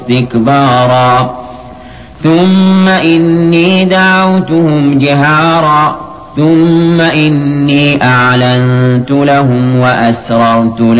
استكبارا ثم إني دعوتهم جهارا ثم إني أعلنت لهم وأسررت